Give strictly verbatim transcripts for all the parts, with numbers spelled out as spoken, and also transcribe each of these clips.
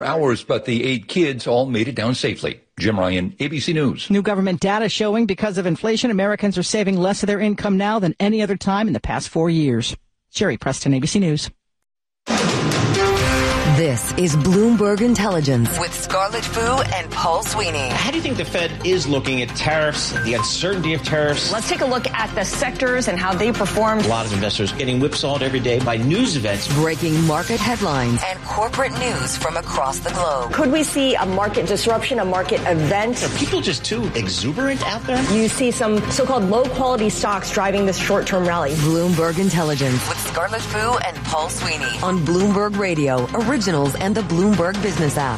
Hours, but the eight kids all made it down safely. Jim Ryan, A B C News. New government data showing because of inflation, Americans are saving less of their income now than any other time in the past four years. Sherry Preston, A B C News. This is Bloomberg Intelligence with Scarlett Fu and Paul Sweeney. How do you think the Fed is looking at tariffs, the uncertainty of tariffs? Let's take a look at the sectors and how they performed. A lot of investors getting whipsawed every day by news events. Breaking market headlines and corporate news from across the globe. Could we see a market disruption, a market event? Are people just too exuberant out there? You see some so-called low-quality stocks driving this short-term rally. Bloomberg Intelligence with Scarlett Fu and Paul Sweeney on Bloomberg Radio, Originals and the Bloomberg Business app.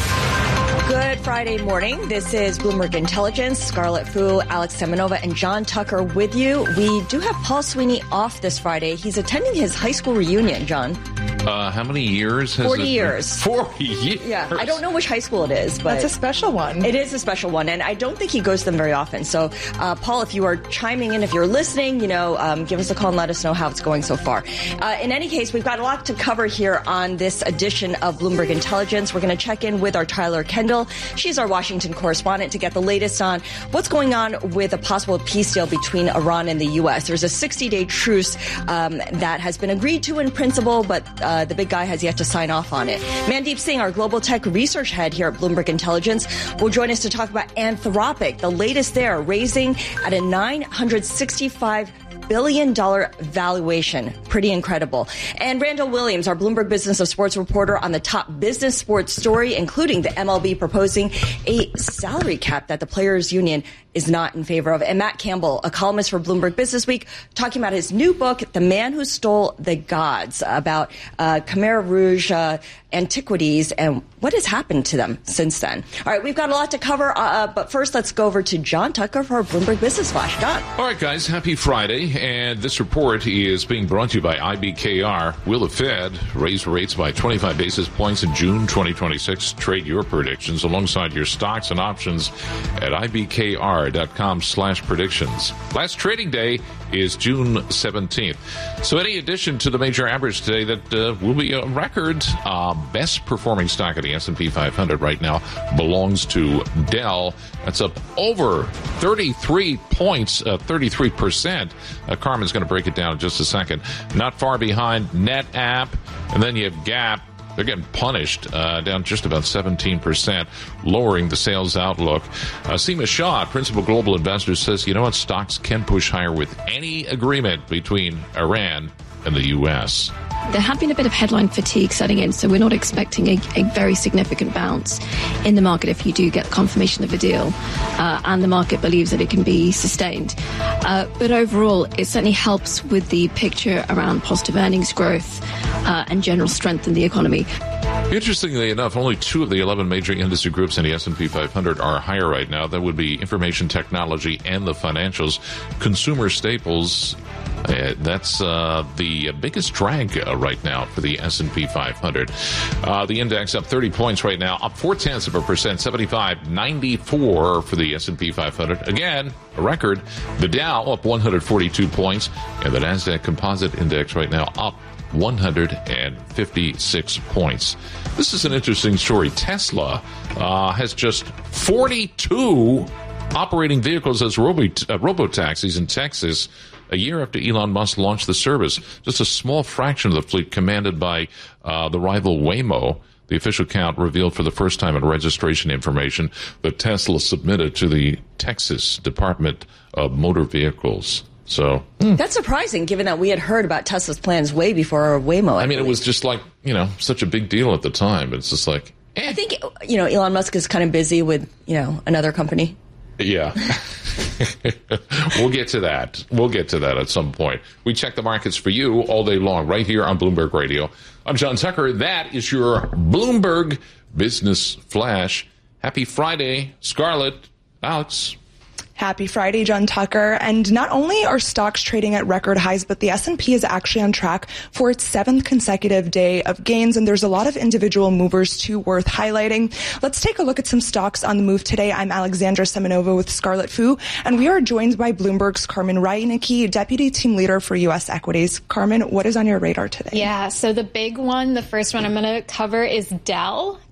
Good Friday morning. This is Bloomberg Intelligence. Scarlett Fu, Alex Semenova, and John Tucker with you. We do have Paul Sweeney off this Friday. He's attending his high school reunion, John. Uh, how many years has Forty it years. Forty years. Yeah, I don't know which high school it is, but that's a special one. It is a special one, and I don't think he goes to them very often. So, uh, Paul, if you are chiming in, if you're listening, you know, um, give us a call and let us know how it's going so far. Uh, in any case, we've got a lot to cover here on this edition of Bloomberg Intelligence. We're going to check in with our Tyler Kendall. She's our Washington correspondent to get the latest on what's going on with a possible peace deal between Iran and the U S. There's a sixty-day truce um, that has been agreed to in principle, but uh, the big guy has yet to sign off on it. Mandeep Singh, our global tech research head here at Bloomberg Intelligence, will join us to talk about Anthropic, the latest there, raising at a nine hundred sixty-five billion dollars valuation. Pretty incredible. And Randall Williams, our Bloomberg Business of Sports reporter on the top business sports story, including the M L B proposing a salary cap that the Players Union is not in favor of. And Matt Campbell, a columnist for Bloomberg Business Week, talking about his new book, The Man Who Stole the Gods, about uh, Khmer Rouge uh, antiquities and what has happened to them since then. All right, we've got a lot to cover, uh, but first let's go over to John Tucker for our Bloomberg Business Flash. John. All right, guys, happy Friday. And this report is being brought to you by I B K R. Will the Fed raise rates by twenty-five basis points in June twenty twenty-six? Trade your predictions alongside your stocks and options at ibkr.com slash predictions. Last trading day is June seventeenth. So any addition to the major average today that uh, will be a record uh, best performing stock of the S and P five hundred right now belongs to Dell. That's up over thirty-three points, uh, thirty-three percent. Uh, Carmen's going to break it down in just a second. Not far behind NetApp, and then you have Gap. They're getting punished, uh, down just about seventeen percent, lowering the sales outlook. Uh, Seema Shah, Principal Global Investor, says, you know what, stocks can push higher with any agreement between Iran and the U S. There had been a bit of headline fatigue setting in, so we're not expecting a, a very significant bounce in the market if you do get confirmation of a deal, uh, and the market believes that it can be sustained. Uh, but overall, it certainly helps with the picture around positive earnings growth uh, and general strength in the economy. Interestingly enough, only two of the eleven major industry groups in the S and P five hundred are higher right now. That would be information technology and the financials. Consumer staples, uh, that's uh, the biggest drag uh, right now for the S and P five hundred. Uh, the index up thirty points right now, up four-tenths of a percent, seventy-five ninety-four for the S and P five hundred. Again, a record. The Dow up one hundred forty-two points, and the NASDAQ Composite Index right now up one hundred fifty-six points. This is an interesting story. Tesla uh, has just forty-two operating vehicles as robo, uh, robo-taxis in Texas a year after Elon Musk launched the service. Just a small fraction of the fleet commanded by uh, the rival Waymo. The official count revealed for the first time in registration information that Tesla submitted to the Texas Department of Motor Vehicles. So mm. That's surprising, given that we had heard about Tesla's plans way before Waymo. I, I mean, it was just like, you know, such a big deal at the time. It's just like, eh. I think, you know, Elon Musk is kind of busy with, you know, another company. Yeah. We'll get to that. We'll get to that at some point. We check the markets for you all day long right here on Bloomberg Radio. I'm John Tucker. That is your Bloomberg Business Flash. Happy Friday, Scarlett, Alex. Happy Friday, John Tucker. And not only are stocks trading at record highs, but the S and P is actually on track for its seventh consecutive day of gains. And there's a lot of individual movers, too, worth highlighting. Let's take a look at some stocks on the move today. I'm Alexandra Semenova with Scarlett Fu, and we are joined by Bloomberg's Carmen Rainicki, Deputy Team Leader for U S Equities. Carmen, what is on your radar today? Yeah, so the big one, the first one I'm going to cover is Dell.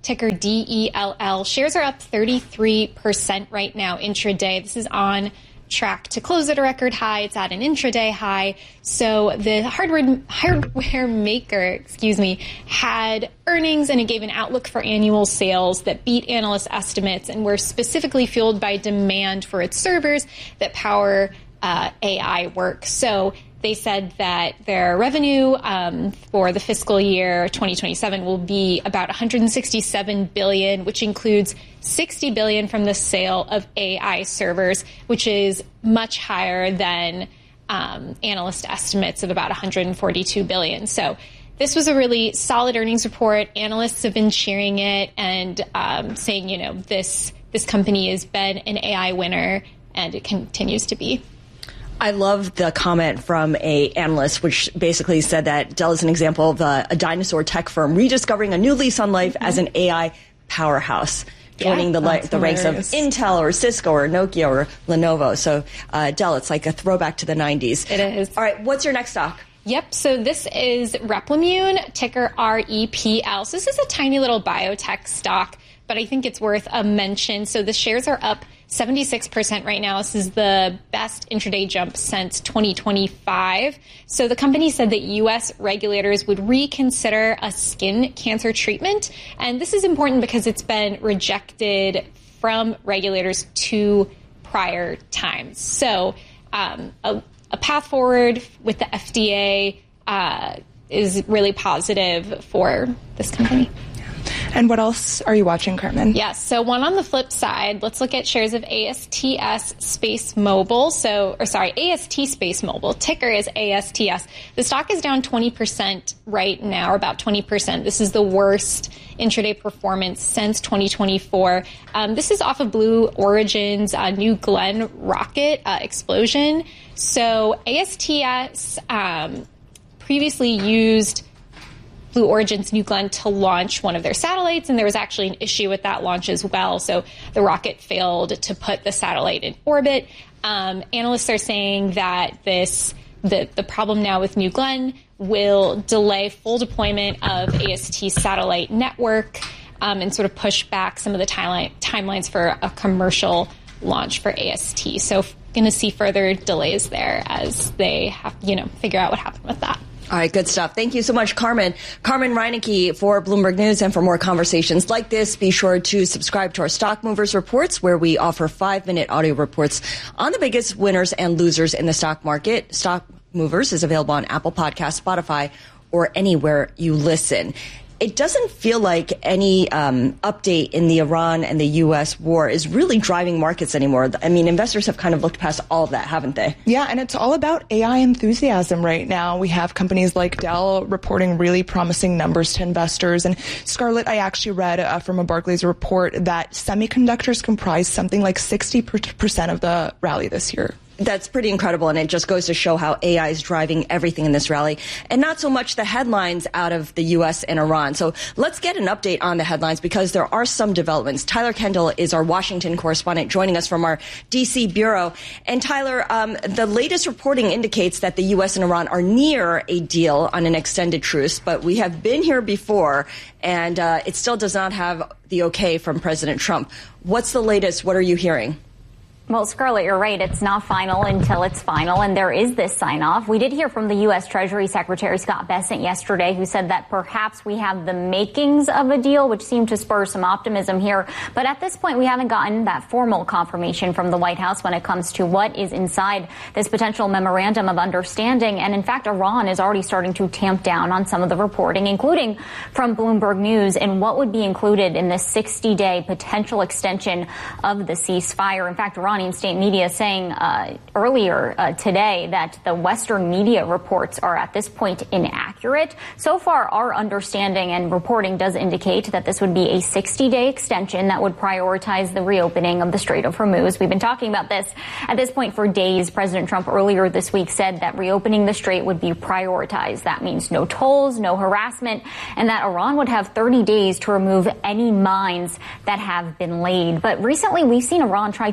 ticker D E L L. Shares are up thirty-three percent right now intraday. This is on track to close at a record high. It's at an intraday high. So the hardware hardware maker, excuse me, had earnings and it gave an outlook for annual sales that beat analyst estimates and were specifically fueled by demand for its servers that power uh, A I work. So they said that their revenue um, for the fiscal year twenty twenty-seven will be about one hundred sixty-seven billion dollars, which includes sixty billion dollars from the sale of A I servers, which is much higher than um, analyst estimates of about one hundred forty-two billion dollars. So this was a really solid earnings report. Analysts have been cheering it and um, saying, you know, this this company has been an A I winner, and it continues to be. I love the comment from a analyst, which basically said that Dell is an example of a, a dinosaur tech firm rediscovering a new lease on life mm-hmm. as an A I powerhouse, joining yeah, the li- the ranks of Intel or Cisco or Nokia or Lenovo. So uh, Dell, it's like a throwback to the nineties. It is. All right, what's your next stock? Yep, so this is Replimune, ticker R E P L. So this is a tiny little biotech stock, but I think it's worth a mention. So the shares are up seventy-six percent right now. This is the best intraday jump since twenty twenty-five. So the company said that U S regulators would reconsider a skin cancer treatment. And this is important because it's been rejected from regulators two prior times. So um, a, a path forward with the F D A uh, is really positive for this company. And what else are you watching, Carmen? Yes. So one on the flip side, let's look at shares of A S T S Space Mobile. So, or sorry, A S T Space Mobile. Ticker is A S T S. The stock is down twenty percent right now, or about twenty percent. This is the worst intraday performance since twenty twenty-four. Um, this is off of Blue Origin's uh, New Glenn rocket uh, explosion. So A S T S um, previously used Blue Origin's New Glenn to launch one of their satellites, and there was actually an issue with that launch as well. So the rocket failed to put the satellite in orbit. Um, analysts are saying that this the, the problem now with New Glenn will delay full deployment of A S T satellite network um, and sort of push back some of the timeline, timelines for a commercial launch for A S T. So going to see further delays there as they have, you know, figure out what happened with that. All right, good stuff. Thank you so much, Carmen. Carmen Reinecke for Bloomberg News. And for more conversations like this, be sure to subscribe to our Stock Movers Reports, where we offer five-minute audio reports on the biggest winners and losers in the stock market. Stock Movers is available on Apple Podcasts, Spotify, or anywhere you listen. It doesn't feel like any um, update in the Iran and the U S war is really driving markets anymore. I mean, investors have kind of looked past all of that, haven't they? Yeah, and it's all about A I enthusiasm right now. We have companies like Dell reporting really promising numbers to investors. And Scarlett, I actually read uh, from a Barclays report that semiconductors comprise something like sixty percent of the rally this year. That's pretty incredible, and it just goes to show how A I is driving everything in this rally, and not so much the headlines out of the U S and Iran. So let's get an update on the headlines, because there are some developments. Tyler Kendall is our Washington correspondent, joining us from our D C bureau. And Tyler, um, the latest reporting indicates that the U S and Iran are near a deal on an extended truce, but we have been here before, and uh, it still does not have the okay from President Trump. What's the latest? What are you hearing? Well, Scarlett, you're right. It's not final until it's final, and there is this sign-off. We did hear from the U S. Treasury Secretary Scott Bessent yesterday, who said that perhaps we have the makings of a deal, which seemed to spur some optimism here. But at this point, we haven't gotten that formal confirmation from the White House when it comes to what is inside this potential memorandum of understanding. And in fact, Iran is already starting to tamp down on some of the reporting, including from Bloomberg News, and what would be included in this sixty-day potential extension of the ceasefire. In fact, Iran state media saying uh, earlier uh, today that the Western media reports are at this point inaccurate. So far, our understanding and reporting does indicate that this would be a sixty-day extension that would prioritize the reopening of the Strait of Hormuz. We've been talking about this at this point for days. President Trump earlier this week said that reopening the strait would be prioritized. That means no tolls, no harassment, and that Iran would have thirty days to remove any mines that have been laid. But recently, we've seen Iran try to tighten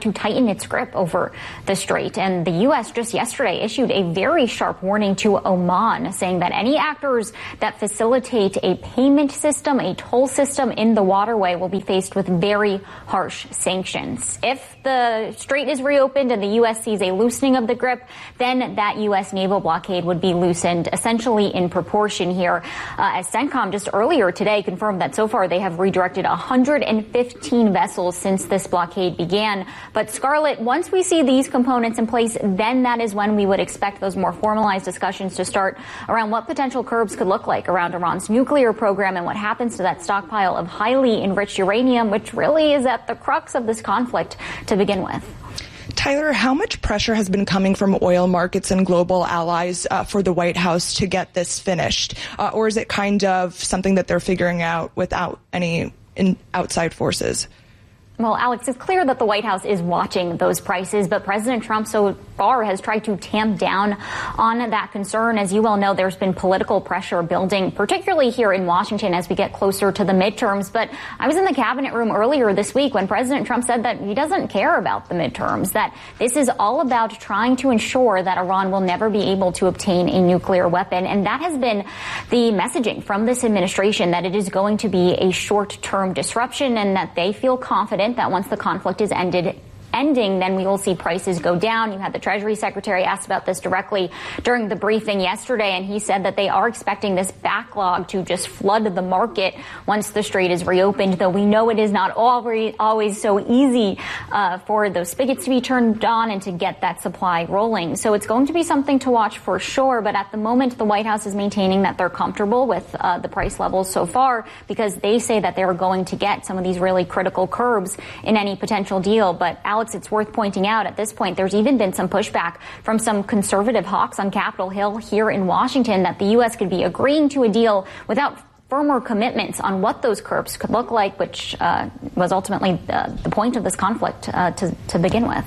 tighten its grip over the strait. And the U S just yesterday issued a very sharp warning to Oman, saying that any actors that facilitate a payment system, a toll system in the waterway will be faced with very harsh sanctions. If the strait is reopened and the U S sees a loosening of the grip, then that U S naval blockade would be loosened essentially in proportion here. Uh, as CENTCOM just earlier today confirmed that so far they have redirected one hundred fifteen vessels since this blockade began. But Scarlett, once we see these components in place, then that is when we would expect those more formalized discussions to start around what potential curbs could look like around Iran's nuclear program and what happens to that stockpile of highly enriched uranium, which really is at the crux of this conflict to begin with. Tyler, how much pressure has been coming from oil markets and global allies uh, for the White House to get this finished? Uh, or is it kind of something that they're figuring out without any in outside forces? Well, Alex, it's clear that the White House is watching those prices, but President Trump so far has tried to tamp down on that concern. As you well know, there's been political pressure building, particularly here in Washington as we get closer to the midterms. But I was in the cabinet room earlier this week when President Trump said that he doesn't care about the midterms, that this is all about trying to ensure that Iran will never be able to obtain a nuclear weapon. And that has been the messaging from this administration, that it is going to be a short-term disruption and that they feel confident that once the conflict is ended, ending, then we will see prices go down. You had the Treasury Secretary asked about this directly during the briefing yesterday, and he said that they are expecting this backlog to just flood the market once the strait is reopened, though we know it is not always, always so easy uh, for those spigots to be turned on and to get that supply rolling. So it's going to be something to watch for sure, but at the moment the White House is maintaining that they're comfortable with uh, the price levels so far because they say that they're going to get some of these really critical curbs in any potential deal. But Alex, it's worth pointing out at this point, there's even been some pushback from some conservative hawks on Capitol Hill here in Washington that the U S could be agreeing to a deal without firmer commitments on what those curbs could look like, which uh, was ultimately the, the point of this conflict uh, to, to begin with.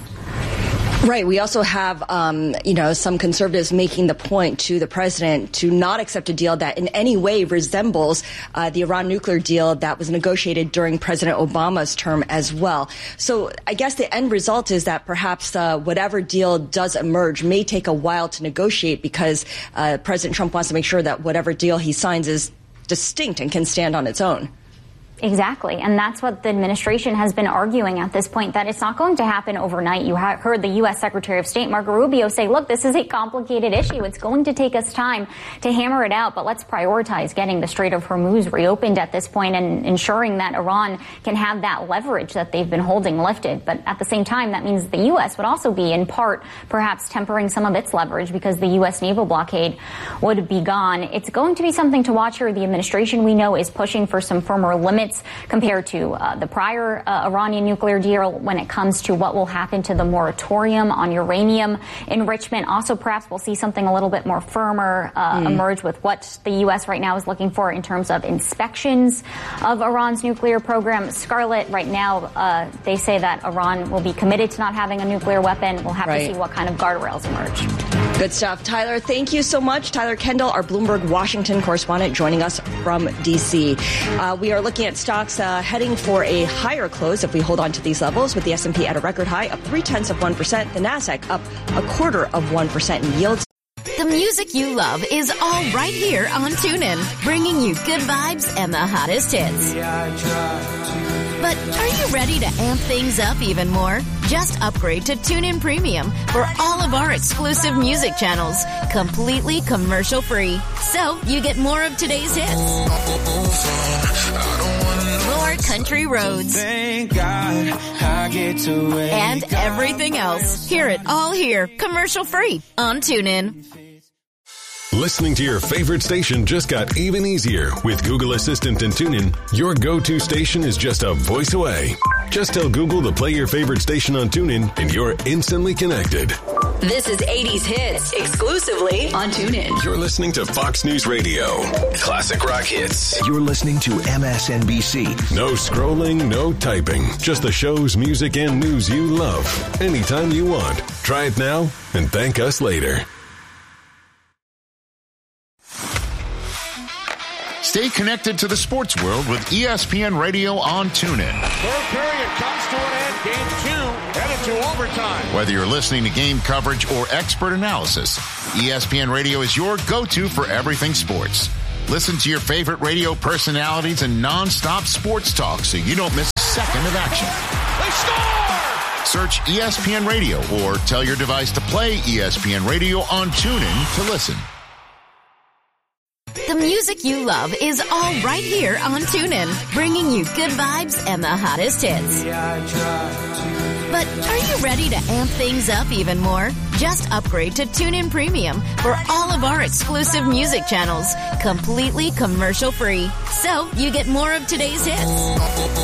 Right. We also have, um, you know, some conservatives making the point to the president to not accept a deal that in any way resembles uh, the Iran nuclear deal that was negotiated during President Obama's term as well. So I guess the end result is that perhaps uh, whatever deal does emerge may take a while to negotiate because uh, President Trump wants to make sure that whatever deal he signs is distinct and can stand on its own. Exactly. And that's what the administration has been arguing at this point, that it's not going to happen overnight. You heard the U S Secretary of State, Marco Rubio, say, look, this is a complicated issue. It's going to take us time to hammer it out, but let's prioritize getting the Strait of Hormuz reopened at this point and ensuring that Iran can have that leverage that they've been holding lifted. But at the same time, that means the U S would also be, in part, perhaps tempering some of its leverage because the U S naval blockade would be gone. It's going to be something to watch here. The administration, we know, is pushing for some firmer limits compared to uh, the prior uh, Iranian nuclear deal when it comes to what will happen to the moratorium on uranium enrichment. Also, perhaps we'll see something a little bit more firmer uh, mm. emerge with what the U S right now is looking for in terms of inspections of Iran's nuclear program. Scarlett, right now, uh, they say that Iran will be committed to not having a nuclear weapon. We'll have right. to see what kind of guardrails emerge. Good stuff. Tyler, thank you so much. Tyler Kendall, our Bloomberg Washington correspondent, joining us from D C. Uh, we are looking at stocks uh, heading for a higher close if we hold on to these levels, with the S and P at a record high up three-tenths of one percent, the NASDAQ up a quarter of one percent in yields. The music you love is all right here on TuneIn, bringing you good vibes and the hottest hits. But are you ready to amp things up even more? Just upgrade to TuneIn Premium for all of our exclusive music channels, completely commercial-free. So you get more of today's hits, more country roads, Thank God I get to and everything else. Hear it all here, commercial-free on TuneIn. Listening to your favorite station just got even easier. With Google Assistant and TuneIn, your go-to station is just a voice away. Just tell Google to play your favorite station on TuneIn and you're instantly connected. This is eighties Hits, exclusively on TuneIn. You're listening to Fox News Radio. Classic rock hits. You're listening to M S N B C. No scrolling, no typing. Just the shows, music, and news you love. Anytime you want. Try it now and thank us later. Stay connected to the sports world with E S P N Radio on TuneIn. Third period comes to an end. Game two headed to overtime. Whether you're listening to game coverage or expert analysis, E S P N Radio is your go-to for everything sports. Listen to your favorite radio personalities and non-stop sports talk so you don't miss a second of action. They score! Search E S P N Radio or tell your device to play E S P N Radio on TuneIn to listen. The music you love is all right here on TuneIn, bringing you good vibes and the hottest hits. But are you ready to amp things up even more? Just upgrade to TuneIn Premium for all of our exclusive music channels, completely commercial-free. So you get more of today's hits,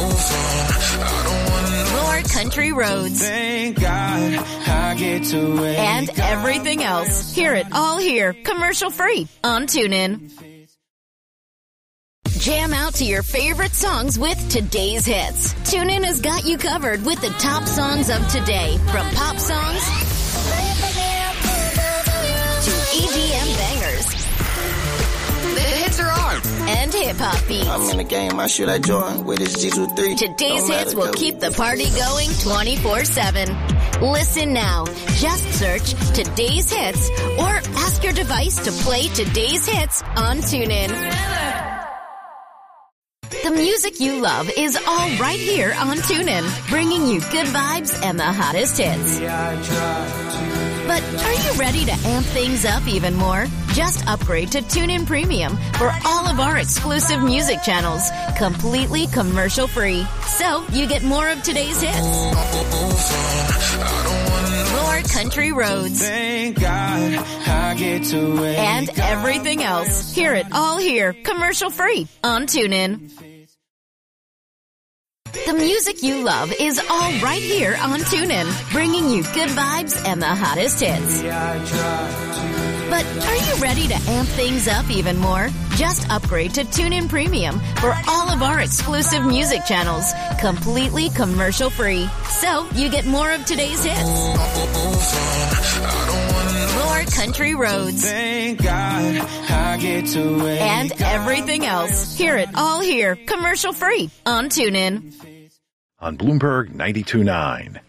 more country roads, Thank God I get to wake and everything else. Hear it all here, commercial-free on TuneIn. Jam out to your favorite songs with today's hits. TuneIn has got you covered with the top songs of today, from pop songs to E D M bangers. The hits are on. And hip-hop beats. I'm in the game, I should I join with this G two three. Today's hits will keep the party going twenty-four seven. Listen now. Just search Today's Hits or ask your device to play Today's Hits on TuneIn. The music you love is all right here on TuneIn, bringing you good vibes and the hottest hits. But are you ready to amp things up even more? Just upgrade to TuneIn Premium for all of our exclusive music channels, completely commercial-free. So you get more of today's hits, more country roads, Thank God I get to wake and everything else. Hear it all here, commercial-free on TuneIn. The music you love is all right here on TuneIn, bringing you good vibes and the hottest hits. But are you ready to amp things up even more? Just upgrade to TuneIn Premium for all of our exclusive music channels, completely commercial-free. So you get more of today's hits, more country roads, Thank God I get to wake and everything else. Hear it all here, commercial-free on TuneIn. On Bloomberg ninety-two point nine.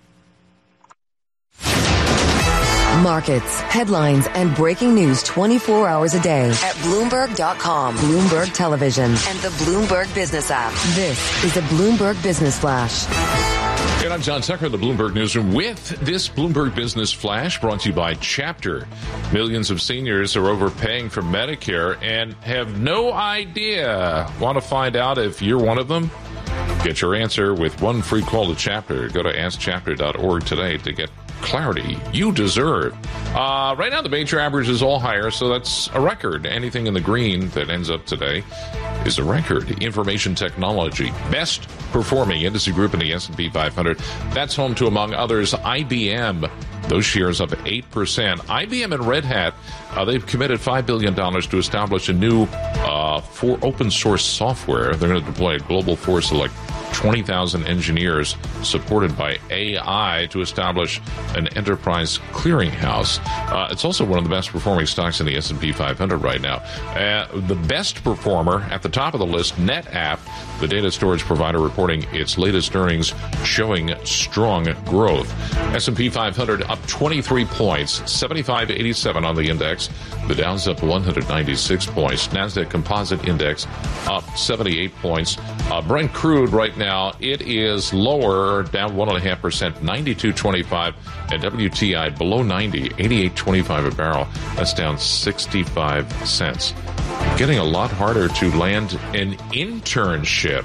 Markets, headlines, and breaking news twenty-four hours a day at Bloomberg dot com, Bloomberg Television, and the Bloomberg Business app. This is a Bloomberg Business Flash. And I'm John Tucker in the Bloomberg Newsroom with this Bloomberg Business Flash brought to you by Chapter. Millions of seniors are overpaying for Medicare and have no idea. Want to find out if you're one of them? Get your answer with one free call to Chapter. Go to ask chapter dot org today to get clarity you deserve. Uh, right now, the major average is all higher, so that's a record. Anything in the green that ends up today is a record. Information technology, best performing industry group in the S and P five hundred. That's home to, among others, I B M. Those shares up eight percent. I B M and Red Hat, uh, they've committed five billion dollars to establish a new uh, for open source software. They're going to deploy a global force of like twenty thousand engineers supported by A I to establish an enterprise clearinghouse. Uh, it's also one of the best performing stocks in the S and P five hundred right now. Uh, the best performer at the top of the list, NetApp, the data storage provider, reporting its latest earnings showing strong growth. S and P five hundred up twenty-three points, seventy-five eighty-seven on the index. The Dow's up one hundred ninety-six points. NASDAQ Composite Index up seventy-eight points. Uh, Brent crude right now, it is lower, down one point five percent, ninety-two twenty-five, and W T I below ninety, eighty-eight twenty-five a barrel. That's down sixty-five cents. Getting a lot harder to land an internship.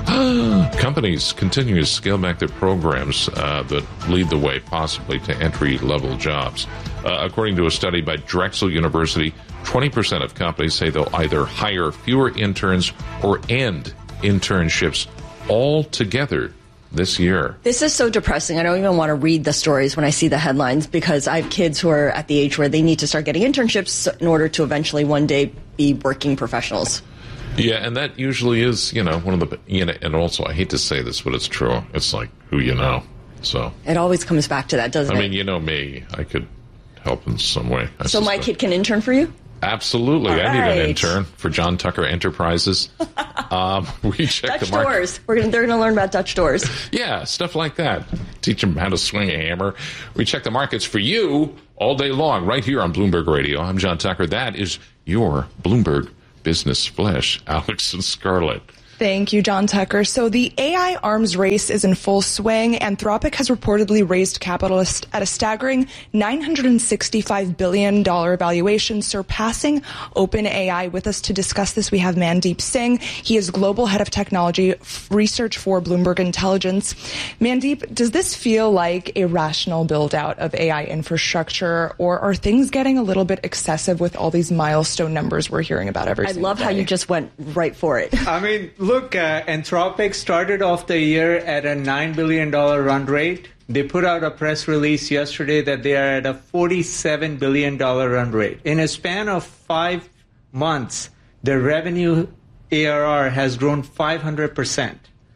Companies continue to scale back their programs uh, that lead the way possibly to entry-level jobs. Uh, according to a study by Drexel University, twenty percent of companies say they'll either hire fewer interns or end internships altogether this year. This is so depressing. I don't even want to read the stories when I see the headlines because I have kids who are at the age where they need to start getting internships in order to eventually one day be working professionals. Yeah, and that usually is, you know, one of the, you know, and also I hate to say this, but it's true. It's like who you know. So it always comes back to that, doesn't I it? I mean, you know me. I could help in some way. I so suspect. my kid can intern for you? Absolutely. All I need right. an intern for John Tucker Enterprises. um, we check Dutch the market. doors. We're gonna, they're going to learn about Dutch doors. Yeah, stuff like that. Teach them how to swing a hammer. We check the markets for you all day long right here on Bloomberg Radio. I'm John Tucker. That is your Bloomberg Business Flash. Alex and Scarlett. Thank you, John Tucker. So the A I arms race is in full swing. Anthropic has reportedly raised capital at a staggering nine hundred sixty-five billion dollars valuation, surpassing OpenAI. With us to discuss this, we have Mandeep Singh. He is Global Head of Technology Research for Bloomberg Intelligence. Mandeep, does this feel like a rational build-out of A I infrastructure, or are things getting a little bit excessive with all these milestone numbers we're hearing about every I single love day? how you just went right for it. I mean, look, uh, Anthropic started off the year at a nine billion dollars run rate. They put out a press release yesterday that they are at a forty-seven billion dollars run rate. In a span of five months, their revenue A R R has grown five hundred percent.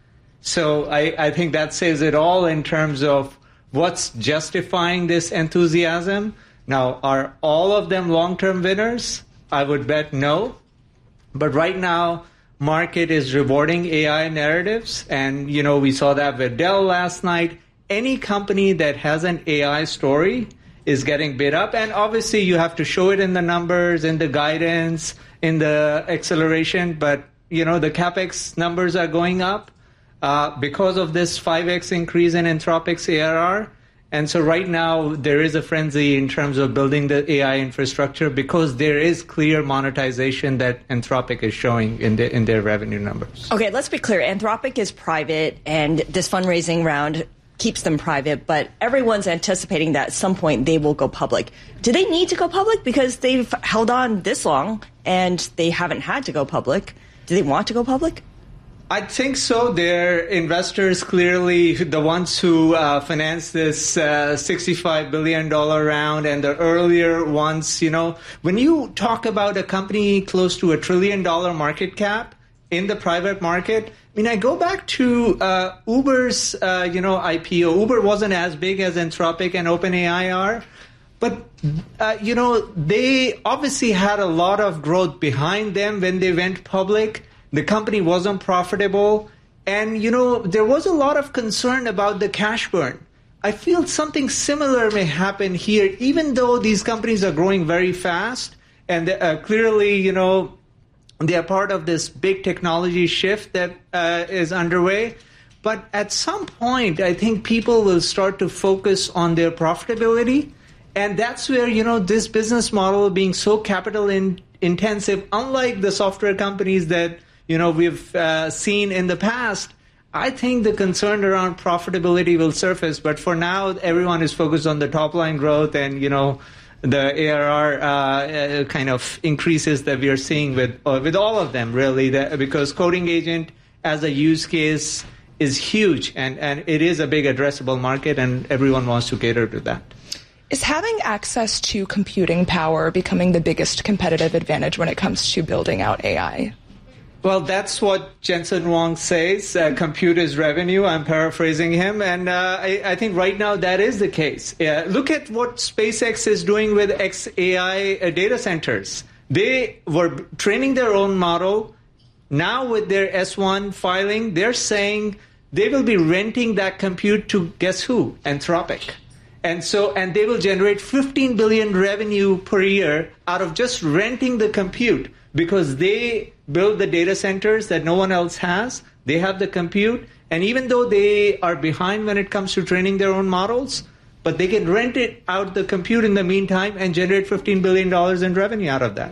So I, I think that says it all in terms of what's justifying this enthusiasm. Now, are all of them long-term winners? I would bet no. But right now, market is rewarding A I narratives. And, you know, we saw that with Dell last night. Any company that has an A I story is getting bid up. And obviously, you have to show it in the numbers, in the guidance, in the acceleration. But, you know, the CapEx numbers are going up uh, because of this five x increase in Anthropic's A R R. And so right now, there is a frenzy in terms of building the A I infrastructure because there is clear monetization that Anthropic is showing in, the, in their revenue numbers. Okay, let's be clear. Anthropic is private, and this fundraising round keeps them private, but everyone's anticipating that at some point they will go public. Do they need to go public? Because they've held on this long, and they haven't had to go public. Do they want to go public? I think so. Their investors, clearly the ones who uh, financed this uh, sixty-five billion dollars round and the earlier ones, you know, when you talk about a company close to a trillion dollar market cap in the private market, I mean, I go back to uh, Uber's, uh, you know, I P O. Uber wasn't as big as Anthropic and OpenAI are. But, uh, you know, they obviously had a lot of growth behind them when they went public. The company wasn't profitable. And, you know, there was a lot of concern about the cash burn. I feel something similar may happen here, even though these companies are growing very fast. And uh, clearly, you know, they are part of this big technology shift that uh, is underway. But at some point, I think people will start to focus on their profitability. And that's where, you know, this business model being so capital in, intensive, unlike the software companies that, you know, we've uh, seen in the past, I think the concern around profitability will surface. But for now, everyone is focused on the top line growth and, you know, the A R R uh, kind of increases that we are seeing with uh, with all of them, really, that, because Coding Agent as a use case is huge, and, and it is a big addressable market, and everyone wants to cater to that. Is having access to computing power becoming the biggest competitive advantage when it comes to building out A I? Well, that's what Jensen Huang says. Uh, compute is revenue. I'm paraphrasing him. And uh, I, I think right now that is the case. Uh, look at what SpaceX is doing with X A I uh, data centers. They were training their own model. Now with their S one filing, they're saying they will be renting that compute to guess who? Anthropic. And so, and they will generate fifteen billion revenue per year out of just renting the compute, because they build the data centers that no one else has. They have the compute. And even though they are behind when it comes to training their own models, but they can rent it out the compute in the meantime and generate fifteen billion dollars in revenue out of that.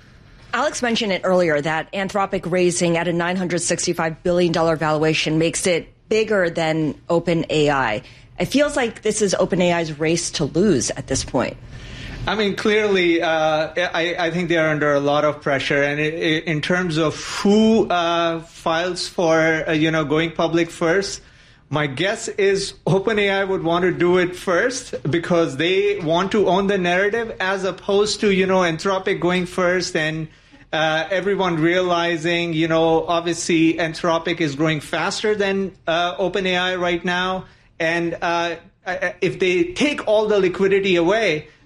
Alex mentioned it earlier that Anthropic raising at a nine hundred sixty-five billion dollars valuation makes it bigger than OpenAI. It feels like this is OpenAI's race to lose at this point. I mean, clearly, uh, I, I think they are under a lot of pressure. And it, it, in terms of who uh, files for, uh, you know, going public first, my guess is OpenAI would want to do it first because they want to own the narrative, as opposed to, you know, Anthropic going first and uh, everyone realizing, you know, obviously Anthropic is growing faster than uh, OpenAI right now. And uh, if they take all the liquidity away,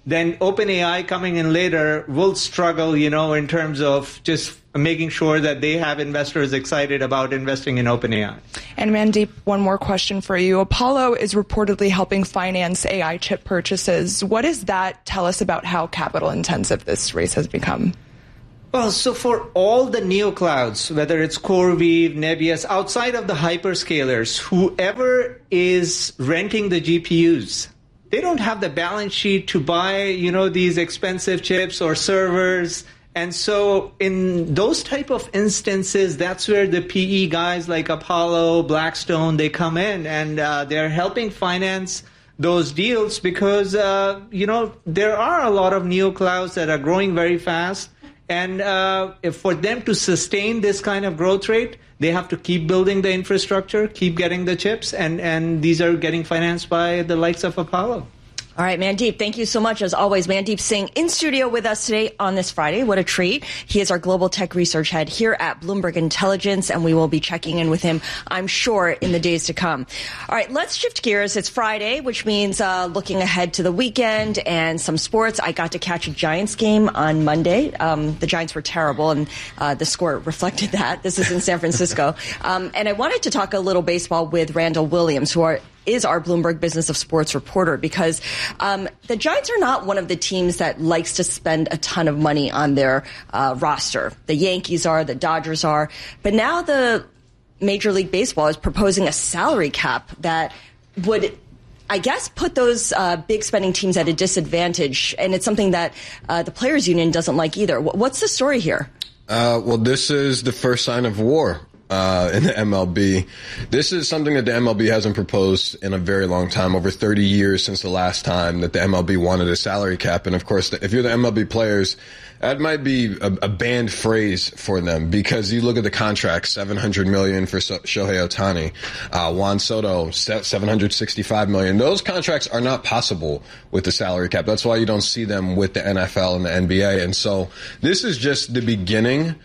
then OpenAI coming in later will struggle, you know, in terms of just making sure that they have investors excited about investing in OpenAI. And Mandeep, one more question for you. Apollo is reportedly helping finance A I chip purchases. What does that tell us about how capital intensive this race has become? Well, so for all the neoclouds, whether it's CoreWeave, Nebius, outside of the hyperscalers, whoever is renting the G P Us, they don't have the balance sheet to buy, you know, these expensive chips or servers. And so in those type of instances, that's where the P E guys like Apollo, Blackstone, they come in and uh, they're helping finance those deals because, uh, you know, there are a lot of neoclouds that are growing very fast. And uh, if for them to sustain this kind of growth rate, they have to keep building the infrastructure, keep getting the chips, and, and these are getting financed by the likes of Apollo. All right, Mandeep, thank you so much. As always, Mandeep Singh in studio with us today on this Friday. What a treat. He is our global tech research head here at Bloomberg Intelligence, and we will be checking in with him, I'm sure, in the days to come. All right, let's shift gears. It's Friday, which means uh, looking ahead to the weekend and some sports. I got to catch a Giants game on Monday. Um, the Giants were terrible, and uh, the score reflected that. This is in San Francisco. Um, and I wanted to talk a little baseball with Randall Williams, who are is our Bloomberg Business of Sports reporter, because um, the Giants are not one of the teams that likes to spend a ton of money on their uh, roster. The Yankees are, the Dodgers are. But now the Major League Baseball is proposing a salary cap that would, I guess, put those uh, big spending teams at a disadvantage. And it's something that uh, the Players Union doesn't like either. What's the story here? Uh, well, this is the first sign of war. Uh, in the M L B. This is something that the M L B hasn't proposed in a very long time, over thirty years since the last time that the M L B wanted a salary cap. And of course, if you're the M L B players, that might be a, a banned phrase for them, because you look at the contract, seven hundred million dollars for Shohei Ohtani, uh, Juan Soto, seven hundred sixty-five million dollars. Those contracts are not possible with the salary cap. That's why you don't see them with the N F L and the N B A. And so this is just the beginning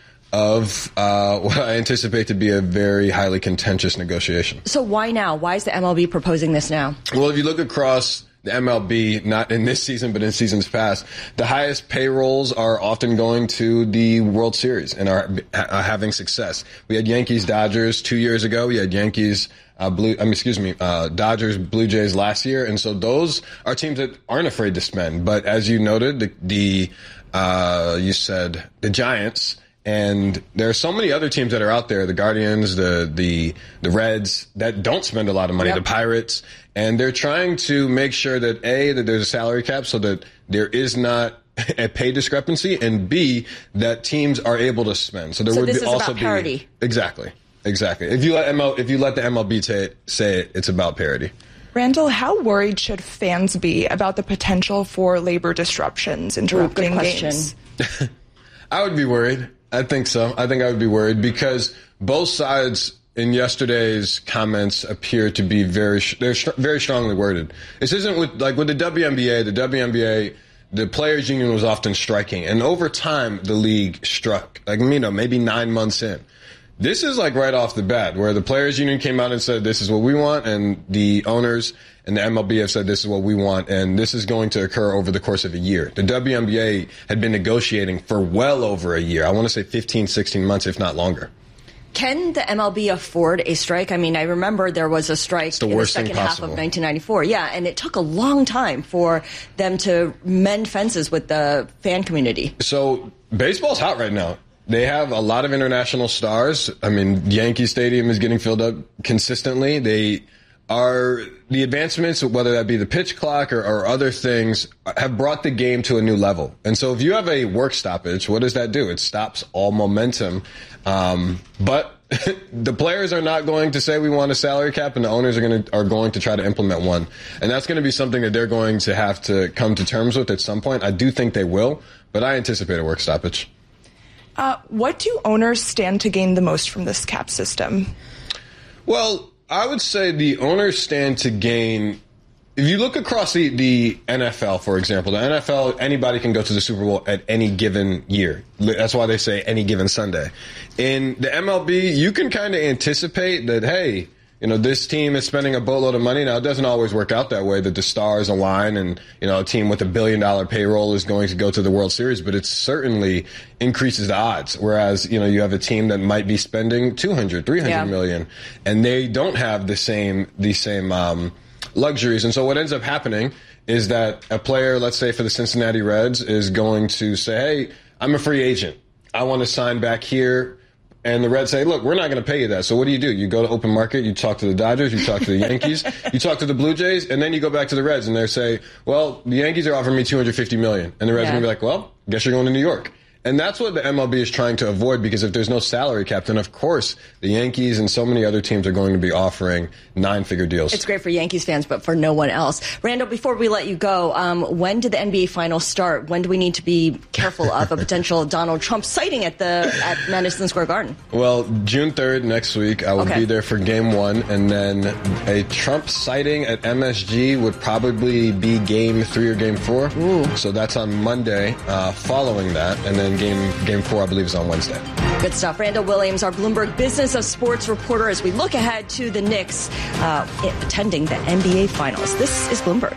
of uh, what I anticipate to be a very highly contentious negotiation. So why now? Why is the M L B proposing this now? Well, if you look across the M L B, not in this season, but in seasons past, the highest payrolls are often going to the World Series and are ha- having success. We had Yankees, Dodgers two years ago. We had Yankees, uh, Blue, I mean, excuse me, uh, Dodgers, Blue Jays last year. And so those are teams that aren't afraid to spend. But as you noted, the, the uh, you said the Giants. And there are so many other teams that are out there, the Guardians, the the the Reds, that don't spend a lot of money, yep. The Pirates, and they're trying to make sure that, A, that there's a salary cap so that there is not a pay discrepancy, and B, that teams are able to spend. So there so would this be is also about parity. Be exactly, exactly. If you let M L, if you let the M L B say it, say it, it's about parity. Randall, how worried should fans be about the potential for labor disruptions interrupting Ooh, games? I would be worried. I think so. I think I would be worried because both sides in yesterday's comments appear to be very, they're st- very strongly worded. This isn't with, like with the W N B A, the W N B A, the players union was often striking. And over time, the league struck, like, you know, maybe nine months in. This is like right off the bat where the players union came out and said, this is what we want. And the owners and the M L B have said, this is what we want. And this is going to occur over the course of a year. The W N B A had been negotiating for well over a year. I want to say fifteen, sixteen months, if not longer. Can the M L B afford a strike? I mean, I remember there was a strike the in the second half of nineteen ninety-four. Yeah, and it took a long time for them to mend fences with the fan community. So baseball's hot right now. They have a lot of international stars. I mean, Yankee Stadium is getting filled up consistently. They are the advancements, whether that be the pitch clock or, or other things, have brought the game to a new level. And so if you have a work stoppage, what does that do? It stops all momentum. Um, but the players are not going to say we want a salary cap, and the owners are going to are going to try to implement one. And that's going to be something that they're going to have to come to terms with at some point. I do think they will, but I anticipate a work stoppage. Uh, what do owners stand to gain the most from this cap system? Well, I would say the owners stand to gain. If you look across the, the N F L, for example, the N F L, anybody can go to the Super Bowl at any given year. That's why they say any given Sunday. In the M L B, you can kind of anticipate that, hey, You know, this team is spending a boatload of money. Now, it doesn't always work out that way, that the stars align and, you know, a team with a billion dollar payroll is going to go to the World Series, but it certainly increases the odds. Whereas, you know, you have a team that might be spending two hundred, three hundred yeah. million, and they don't have the same, the same, um, luxuries. And so what ends up happening is that a player, let's say for the Cincinnati Reds, is going to say, hey, I'm a free agent. I want to sign back here. And the Reds say, look, we're not going to pay you that. So what do you do? You go to open market, you talk to the Dodgers, you talk to the Yankees, you talk to the Blue Jays, and then you go back to the Reds and they say, well, the Yankees are offering me two hundred fifty million dollars. And the Reds yeah. are going to be like, well, guess you're going to New York. And that's what the M L B is trying to avoid, because if there's no salary cap, then of course the Yankees and so many other teams are going to be offering nine-figure deals. It's great for Yankees fans, but for no one else. Randall, before we let you go, um, when did the N B A Finals start? When do we need to be careful of a potential Donald Trump sighting at the at Madison Square Garden? Well, June third, next week, I will okay. be there for Game One, and then a Trump sighting at M S G would probably be Game Three or Game Four. Ooh. So that's on Monday. Uh, following that, and then Game Game Four, I believe, is on Wednesday. Good stuff. Randall Williams, our Bloomberg Business of Sports reporter, as we look ahead to the Knicks uh, attending the N B A Finals. This is Bloomberg.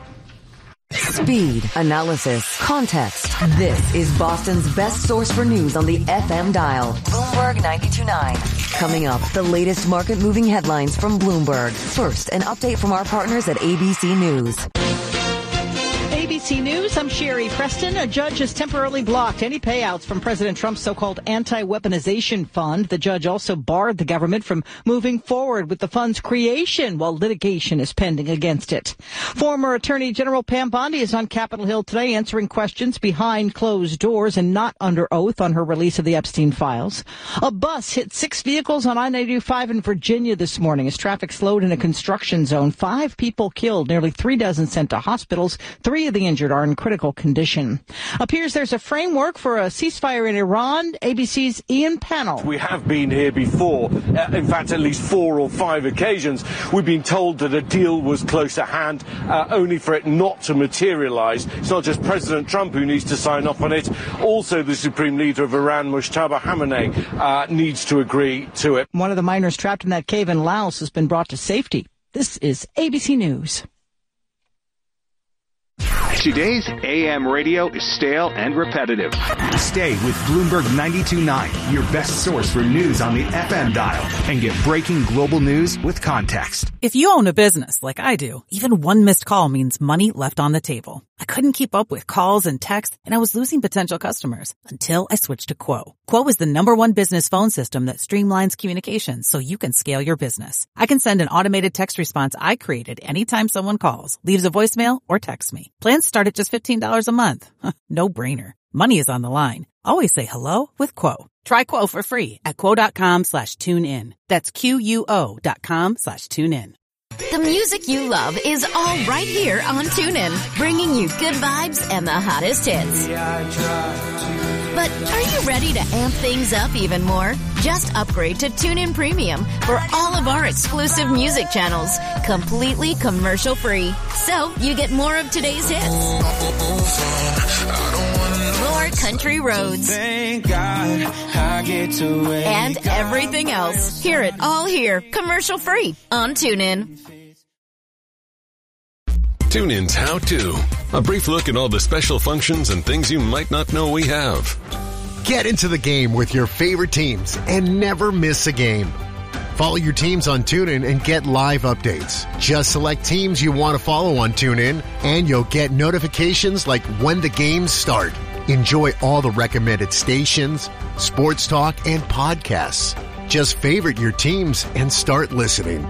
Speed, analysis, context. This is Boston's best source for news on the F M dial. Bloomberg ninety-two point nine. Coming up, the latest market-moving headlines from Bloomberg. First, an update from our partners at A B C News. A B C News, I'm Sherry Preston. A judge has temporarily blocked any payouts from President Trump's so-called anti-weaponization fund. The judge also barred the government from moving forward with the fund's creation while litigation is pending against it. Former Attorney General Pam Bondi is on Capitol Hill today answering questions behind closed doors and not under oath on her release of the Epstein files. A bus hit six vehicles on I ninety-five in Virginia this morning as traffic slowed in a construction zone. Five people killed, nearly three dozen sent to hospitals. Three of the injured are in critical condition. Appears there's a framework for a ceasefire in Iran. A B C's Ian Pannell. We have been here before. Uh, in fact, at least four or five occasions, we've been told that a deal was close at hand, uh, only for it not to materialize. It's not just President Trump who needs to sign off on it. Also, the Supreme Leader of Iran, Mujtaba Khamenei, uh, needs to agree to it. One of the miners trapped in that cave in Laos has been brought to safety. This is A B C News. Today's A M radio is stale and repetitive. Stay with Bloomberg ninety-two point nine, your best source for news on the F M dial, and get breaking global news with context. If you own a business like I do, even one missed call means money left on the table. I couldn't keep up with calls and texts, and I was losing potential customers until I switched to Quo. Quo is the number one business phone system that streamlines communications so you can scale your business. I can send an automated text response I created anytime someone calls, leaves a voicemail, or texts me. Plans start at just fifteen dollars a month. No brainer. Money is on the line. Always say hello with Quo. Try Quo for free at quo.com slash tune in. That's Q-U-O dot com slash tune in. The music you love is all right here on TuneIn, bringing you good vibes and the hottest hits. But are you ready to amp things up even more? Just upgrade to TuneIn Premium for all of our exclusive music channels, completely commercial-free. So you get more of today's hits, more country roads, Thank God I get to wake and everything else. Hear it all here, commercial-free on TuneIn. TuneIn's How To. A brief look at all the special functions and things you might not know we have. Get into the game with your favorite teams and never miss a game. Follow your teams on TuneIn and get live updates. Just select teams you want to follow on TuneIn, and you'll get notifications like when the games start. Enjoy all the recommended stations, sports talk, and podcasts. Just favorite your teams and start listening.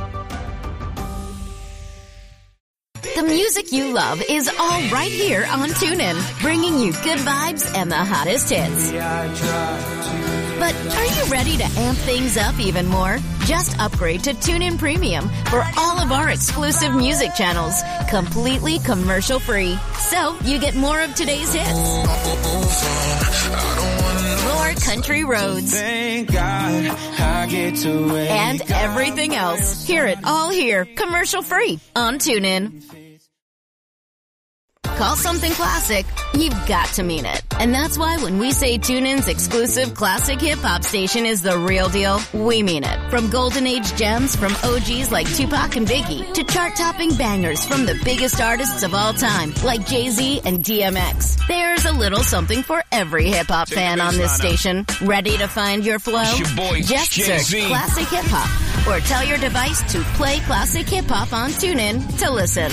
The music you love is all right here on TuneIn, bringing you good vibes and the hottest hits. But are you ready to amp things up even more? Just upgrade to TuneIn Premium for all of our exclusive music channels, completely commercial-free. So you get more of today's hits, more country roads, Thank God I get to wake and everything else. Hear it all here, commercial-free on TuneIn. call something classic, you've got to mean it. And that's why when we say TuneIn's exclusive classic hip-hop station is the real deal, we mean it. From golden age gems from O Gs like Tupac and Biggie to chart-topping bangers from the biggest artists of all time like Jay-Z and D M X. There's a little something for every hip-hop fan on this station. Ready to find your flow? It's your boy, Just Jay-Z. search Classic Hip Hop or tell your device to play Classic Hip Hop on TuneIn to listen.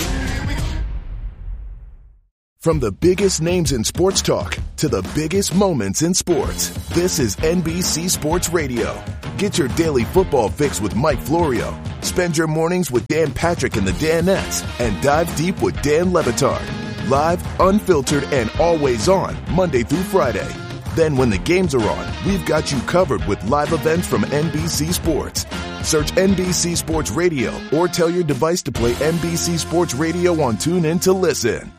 From the biggest names in sports talk to the biggest moments in sports, this is N B C Sports Radio. Get your daily football fix with Mike Florio. Spend your mornings with Dan Patrick and the Danettes and dive deep with Dan Le Batard. Live, unfiltered, and always on Monday through Friday. Then when the games are on, we've got you covered with live events from N B C Sports. Search N B C Sports Radio or tell your device to play N B C Sports Radio on TuneIn to listen.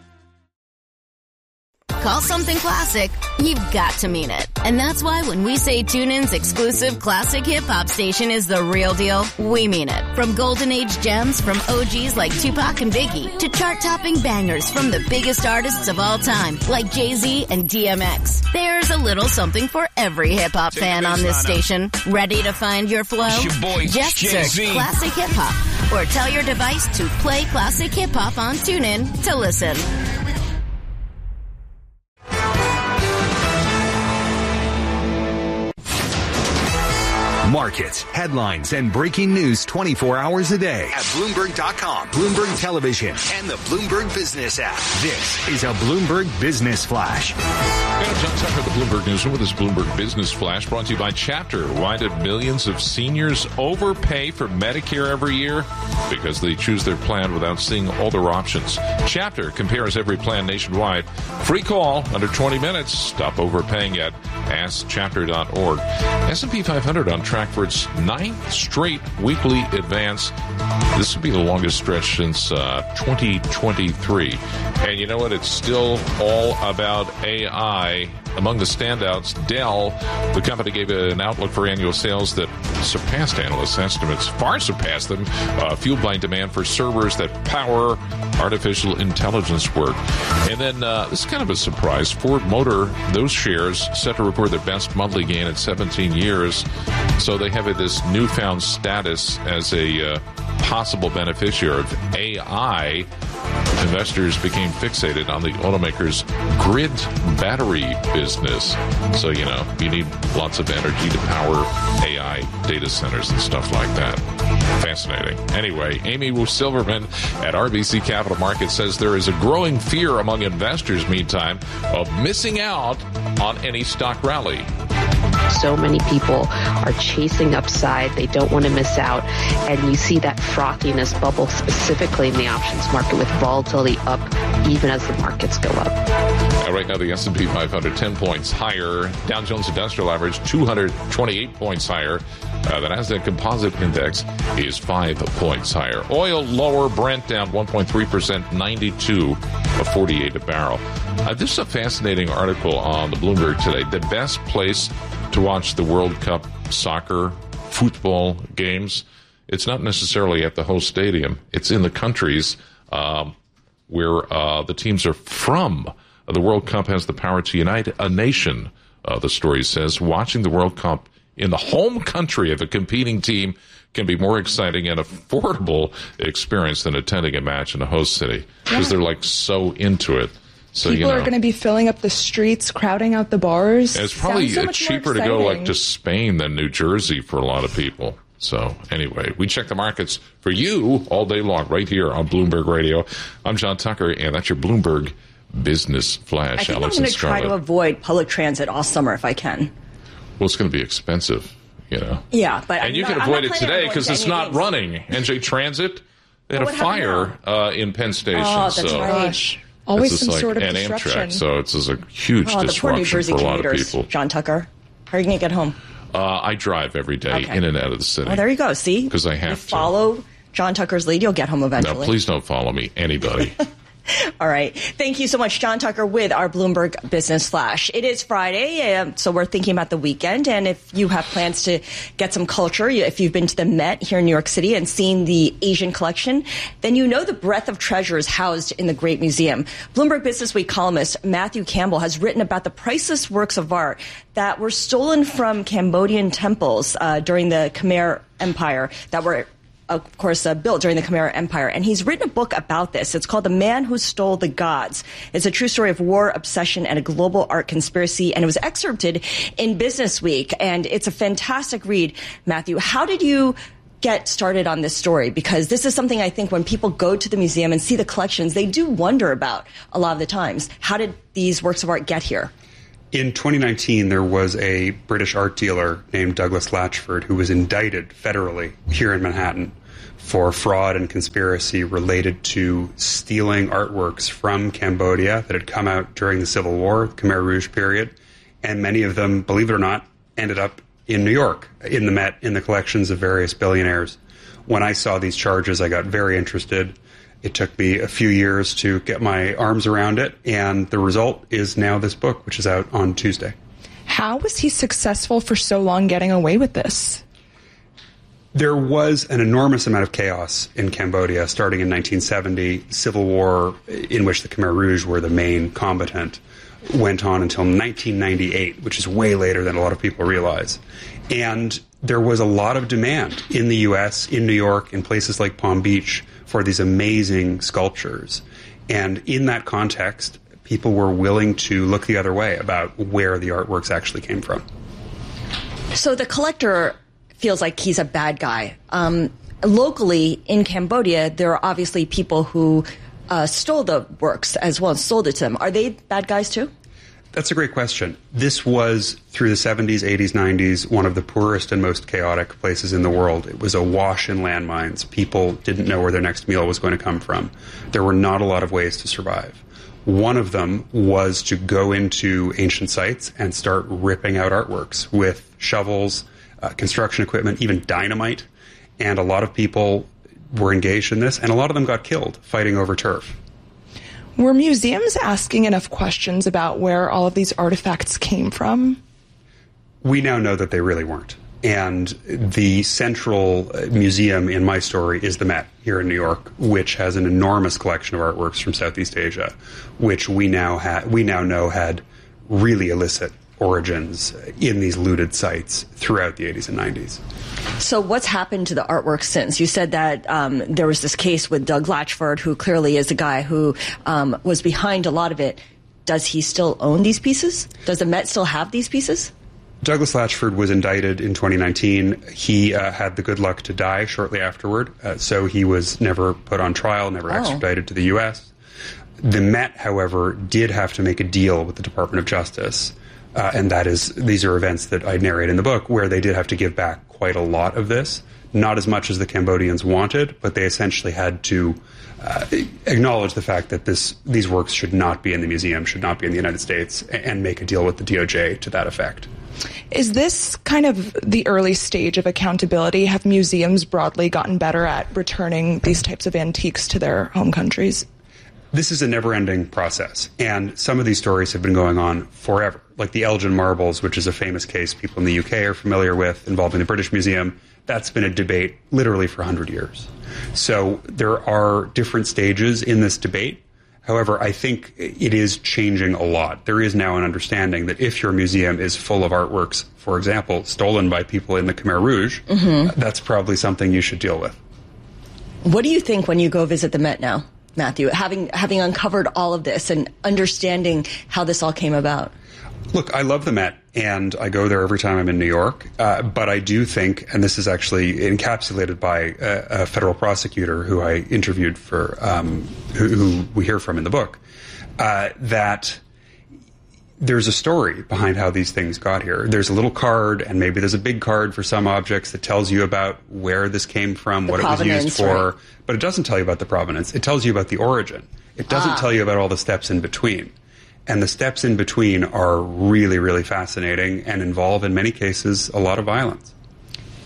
Call something classic, you've got to mean it. And that's why when we say TuneIn's exclusive classic hip-hop station is the real deal, we mean it. From golden age gems from O Gs like Tupac and Biggie to chart-topping bangers from the biggest artists of all time like Jay-Z and D M X. There's a little something for every hip-hop fan on this station. Ready to find your flow? It's your boy, Just Jay-Z. search Classic Hip Hop or tell your device to play Classic Hip Hop on TuneIn to listen. Markets, headlines, and breaking news twenty-four hours a day at Bloomberg dot com, Bloomberg Television, and the Bloomberg Business app. This is a Bloomberg Business Flash. And John Tucker, the Bloomberg Newsroom, with this Bloomberg Business Flash, brought to you by Chapter. Why did millions of seniors overpay for Medicare every year? Because they choose their plan without seeing all their options. Chapter compares every plan nationwide. Free call, under twenty minutes. Stop overpaying at ask chapter dot org. S and P five hundred on track for its ninth straight weekly advance. This will be the longest stretch since uh, twenty twenty-three. And you know what? It's still all about A I. Among the standouts, Dell, the company gave an outlook for annual sales that surpassed analysts' estimates, far surpassed them, uh, fueled by demand for servers that power artificial intelligence work. And then, uh, this is kind of a surprise, Ford Motor, those shares set to record their best monthly gain in seventeen years. So they have this newfound status as a uh, possible beneficiary of A I. Investors became fixated on the automaker's grid battery business. So, you know, you need lots of energy to power A I data centers and stuff like that. Fascinating. Anyway, Amy Wu Silverman at R B C Capital Markets says there is a growing fear among investors, meantime, of missing out on any stock rally. So many people are chasing upside. They don't want to miss out. And you see that frothiness bubble specifically in the options market with volatility up even as the markets go up. Uh, right now, the S and P five hundred, ten points higher. Dow Jones Industrial Average, two hundred twenty-eight points higher. Uh, the Nasdaq Composite Index is five points higher. Oil lower, Brent down one point three percent, ninety-two forty-eight a barrel. Uh, this is a fascinating article on the Bloomberg today. The best place to watch the World Cup soccer, football games, it's not necessarily at the host stadium. It's in the countries um, where uh, the teams are from. Uh, the World Cup has the power to unite a nation, uh, the story says. Watching the World Cup in the home country of a competing team can be more exciting and affordable experience than attending a match in a host city because yeah. they're like so into it. So, People you know, are going to be filling up the streets, crowding out the bars. It's probably so cheaper to go like to Spain than New Jersey for a lot of people. So anyway, we check the markets for you all day long right here on Bloomberg Radio. I'm John Tucker, and that's your Bloomberg Business Flash. I think Alex I'm going to try to avoid public transit all summer if I can. Well, it's going to be expensive, you know. Yeah, but and I'm you not, can avoid it it today because it's not games. running. N J Transit, they had oh, a fire uh, in Penn Station. Oh, that's so. right. Always some like, sort of and disruption. Amtrak, so it's, it's a huge oh, disruption the poor New Jersey for a lot of commuters, people. John Tucker, how are you going to get home? Uh, I drive every day okay. in and out of the city. Oh, there you go. See? Because I have you to. Follow John Tucker's lead, you'll get home eventually. No, please don't follow me, anybody. All right. Thank you so much, John Tucker, with our Bloomberg Business Flash. It is Friday, uh, so we're thinking about the weekend. And if you have plans to get some culture, if you've been to the Met here in New York City and seen the Asian collection, then you know the breadth of treasures housed in the Great Museum. Bloomberg Business Week columnist Matthew Campbell has written about the priceless works of art that were stolen from Cambodian temples uh, during the Khmer Empire that were of course, uh, built during the Khmer Empire. And he's written a book about this. It's called The Man Who Stole the Gods. It's a true story of war, obsession, and a global art conspiracy. And it was excerpted in Business Week. And it's a fantastic read. Matthew, how did you get started on this story? Because this is something I think when people go to the museum and see the collections, they do wonder about a lot of the times. How did these works of art get here? In twenty nineteen, there was a British art dealer named Douglas Latchford who was indicted federally here in Manhattan for fraud and conspiracy related to stealing artworks from Cambodia that had come out during the Civil War, the Khmer Rouge period. And many of them, believe it or not, ended up in New York, in the Met, in the collections of various billionaires. When I saw these charges, I got very interested. It took me a few years to get my arms around it, and the result is now this book, which is out on Tuesday. How was he successful for so long getting away with this? There was an enormous amount of chaos in Cambodia starting in nineteen seventy. Civil war, in which the Khmer Rouge were the main combatant, went on until nineteen ninety-eight, which is way later than a lot of people realize. And there was a lot of demand in the U S, in New York, in places like Palm Beach, for these amazing sculptures. And in that context, people were willing to look the other way about where the artworks actually came from. So the collector feels like he's a bad guy. Um, locally in Cambodia, there are obviously people who uh, stole the works as well and sold it to them. Are they bad guys too? That's a great question. This was, through the seventies, eighties, nineties, one of the poorest and most chaotic places in the world. It was awash in landmines. People didn't know where their next meal was going to come from. There were not a lot of ways to survive. One of them was to go into ancient sites and start ripping out artworks with shovels, uh, construction equipment, even dynamite. And a lot of people were engaged in this, and a lot of them got killed fighting over turf. Were museums asking enough questions about where all of these artifacts came from? We now know that they really weren't. And the central museum in my story is the Met here in New York, which has an enormous collection of artworks from Southeast Asia, which we now ha- we now know had really illicit origins in these looted sites throughout the eighties and nineties. So what's happened to the artwork since? You said that um, there was this case with Doug Latchford, who clearly is a guy who um, was behind a lot of it. Does he still own these pieces? Does the Met still have these pieces? Douglas Latchford was indicted in twenty nineteen. He uh, had the good luck to die shortly afterward, uh, so he was never put on trial, never Oh. extradited to the U S. The Met, however, did have to make a deal with the Department of Justice, uh, and that is, these are events that I narrate in the book, where they did have to give back quite a lot of this. Not as much as the Cambodians wanted, but they essentially had to uh, acknowledge the fact that this these works should not be in the museum, should not be in the United States, and make a deal with the D O J to that effect. Is this kind of the early stage of accountability? Have museums broadly gotten better at returning these types of antiques to their home countries? This is a never-ending process, and some of these stories have been going on forever. Like the Elgin Marbles, which is a famous case people in the U K are familiar with, involving the British Museum. That's been a debate literally for one hundred years. So there are different stages in this debate. However, I think it is changing a lot. There is now an understanding that if your museum is full of artworks, for example, stolen by people in the Khmer Rouge, Mm-hmm. that's probably something you should deal with. What do you think when you go visit the Met now, Matthew, having having uncovered all of this and understanding how this all came about? Look, I love the Met, and I go there every time I'm in New York. Uh, but I do think, and this is actually encapsulated by a, a federal prosecutor who I interviewed for, um, who, who we hear from in the book, uh, that there's a story behind how these things got here. There's a little card, and maybe there's a big card for some objects that tells you about where this came from, The what it was used provenance, for. right. But it doesn't tell you about the provenance. It tells you about the origin. It doesn't Ah. tell you about all the steps in between. And the steps in between are really, really fascinating and involve, in many cases, a lot of violence.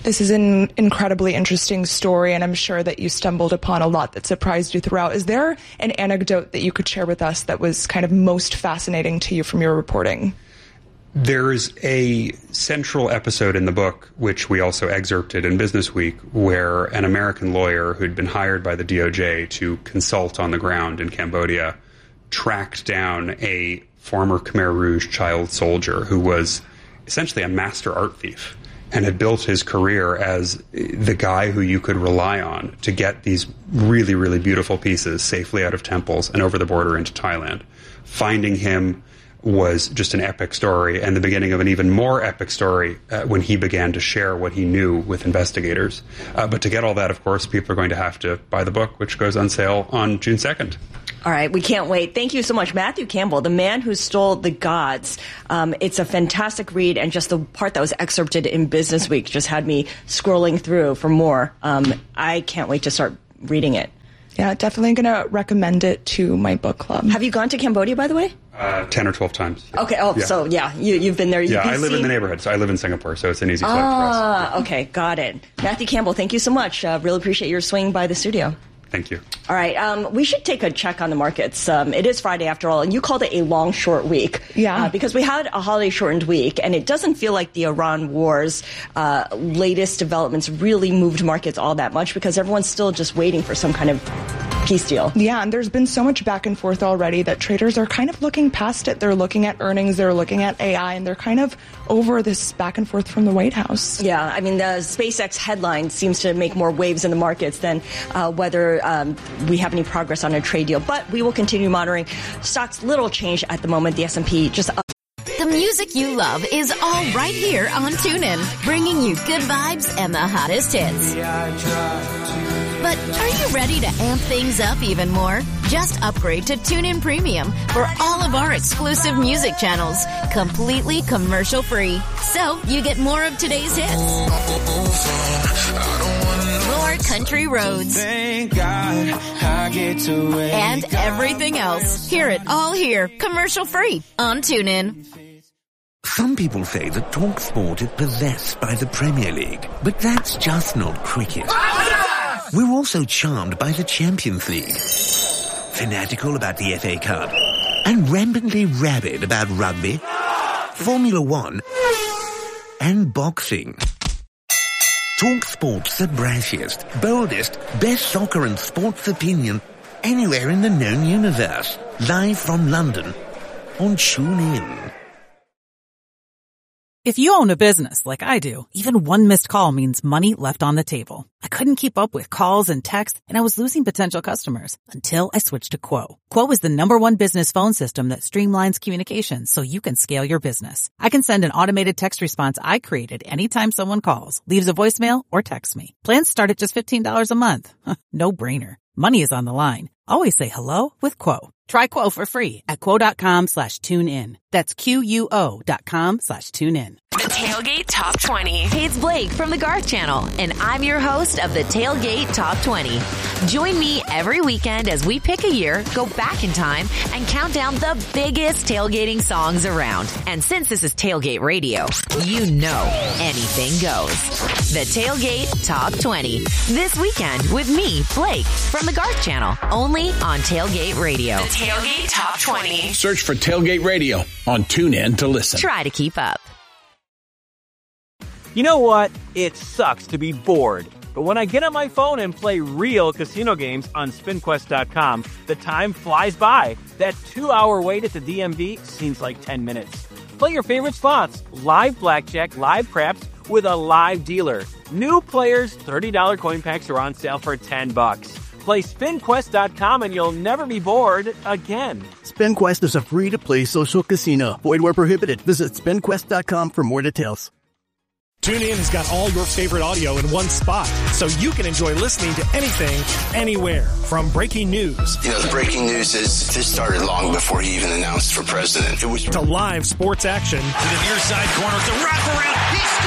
This is an incredibly interesting story, and I'm sure that you stumbled upon a lot that surprised you throughout. Is there an anecdote that you could share with us that was kind of most fascinating to you from your reporting? There's a central episode in the book, which we also excerpted in Business Week, where an American lawyer who'd been hired by the D O J to consult on the ground in Cambodia tracked down a former Khmer Rouge child soldier who was essentially a master art thief and had built his career as the guy who you could rely on to get these really, really beautiful pieces safely out of temples and over the border into Thailand. Finding him was just an epic story, and the beginning of an even more epic story uh, when he began to share what he knew with investigators. Uh, but to get all that, of course, people are going to have to buy the book, which goes on sale on June second. All right, we can't wait. Thank you so much, Matthew Campbell, The Man Who Stole the Gods. Um, it's a fantastic read, and just the part that was excerpted in Business Week just had me scrolling through for more. Um, I can't wait to start reading it. Yeah, definitely going to recommend it to my book club. Have you gone to Cambodia, by the way? Uh, ten or twelve times. Okay, oh, yeah. so yeah, you, you've been there. You've yeah, been I live seen... in the neighborhood, so I live in Singapore, so it's an easy flight ah, for us. Okay, got it. Matthew Campbell, thank you so much. Uh, really appreciate your swing by the studio. Thank you. All right. Um, we should take a check on the markets. Um, it is Friday after all, and you called it a long, short week. Yeah. Uh, because we had a holiday shortened week, and it doesn't feel like the Iran war's uh, latest developments really moved markets all that much because everyone's still just waiting for some kind of peace deal. Yeah, and there's been so much back and forth already that traders are kind of looking past it. They're looking at earnings, they're looking at A I, and they're kind of over this back and forth from the White House. Yeah, I mean, the SpaceX headline seems to make more waves in the markets than uh, whether um, we have any progress on a trade deal. But we will continue monitoring. Stocks little change at the moment. The S and P just up. The music you love is all right here on TuneIn, bringing you good vibes and the hottest hits. But are you ready to amp things up even more? Just upgrade to TuneIn Premium for all of our exclusive music channels, completely commercial-free. So you get more of today's hits, more country roads, Thank God I get to wake and everything else. Hear it all here, commercial-free on TuneIn. Some people say that TalkSport is possessed by the Premier League, but that's just not cricket. We're also charmed by the Champions League, fanatical about the F A Cup, and rampantly rabid about rugby, Formula One, and boxing. TalkSport's the brashiest, boldest, best soccer and sports opinion anywhere in the known universe. Live from London on TuneIn. If you own a business like I do, even one missed call means money left on the table. I couldn't keep up with calls and texts, and I was losing potential customers until I switched to Quo. Quo is the number one business phone system that streamlines communications so you can scale your business. I can send an automated text response I created anytime someone calls, leaves a voicemail, or texts me. Plans start at just fifteen dollars a month. No brainer. Money is on the line. Always say hello with Quo. Try Quo for free at quo.com slash tune in. That's Q-U-O dot com slash tune in. The Tailgate Top twenty. Hey, it's Blake from the Garth Channel, and I'm your host of the Tailgate Top twenty. Join me every weekend as we pick a year, go back in time, and count down the biggest tailgating songs around. And since this is Tailgate Radio, you know anything goes. The Tailgate Top twenty. This weekend with me, Blake, from the Garth Channel, only on Tailgate Radio. The Tailgate Top twenty. Search for Tailgate Radio on TuneIn to listen. Try to keep up. You know what? It sucks to be bored. But when I get on my phone and play real casino games on spin quest dot com, the time flies by. That two-hour wait at the D M V seems like ten minutes. Play your favorite slots, live blackjack, live craps, with a live dealer. New players, thirty dollars coin packs are on sale for ten bucks. Play spin quest dot com and you'll never be bored again. SpinQuest is a free-to-play social casino. Void where prohibited. Visit spin quest dot com for more details. TuneIn has got all your favorite audio in one spot, so you can enjoy listening to anything, anywhere. From breaking news. You know, the breaking news is this started long before he even announced for president. It was to live sports action. To the near side corner, the wraparound.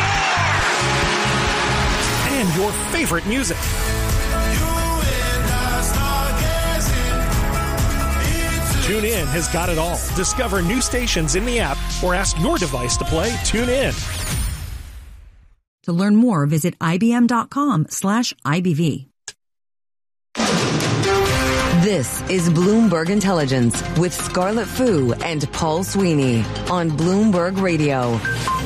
He scores! And your favorite music. TuneIn has got it all. Discover new stations in the app or ask your device to play TuneIn. To learn more, visit ibm.com slash IBV. This is Bloomberg Intelligence with Scarlett Fu and Paul Sweeney on Bloomberg Radio.